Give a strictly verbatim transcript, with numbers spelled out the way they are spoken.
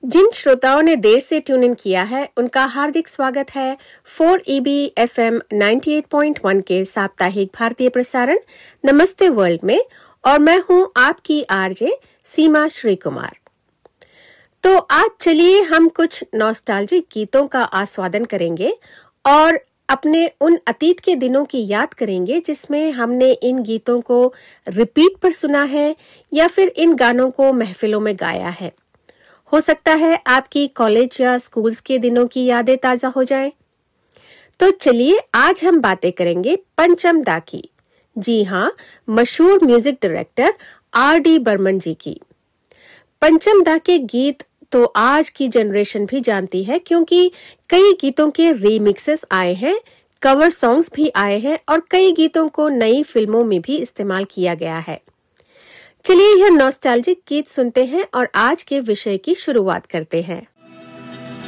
जिन श्रोताओं ने देर से ट्यून इन किया है उनका हार्दिक स्वागत है four E B F M ninety eight point one के साप्ताहिक भारतीय प्रसारण नमस्ते वर्ल्ड में, और मैं हूं आपकी आरजे सीमा श्री कुमार। तो आज चलिए हम कुछ नॉस्टैल्जिक गीतों का आस्वादन करेंगे और अपने उन अतीत के दिनों की याद करेंगे जिसमें हमने इन गीतों को रिपीट पर सुना है या फिर इन गानों को महफिलों में गाया है। हो सकता है आपकी कॉलेज या स्कूल्स के दिनों की यादें ताजा हो जाएं। तो चलिए आज हम बातें करेंगे पंचम दा की। जी हाँ, मशहूर music director R D Burman जी की। पंचम दा के गीत तो आज की जनरेशन भी जानती है क्योंकि कई गीतों के रीमिक्सेस आए हैं, कवर सॉन्ग्स भी आए हैं और कई गीतों को नई फिल्मों में भी इस्तेमाल किया गया है। चलिए यह नॉस्टैल्जिक गीत सुनते हैं और आज के विषय की शुरुआत करते हैं।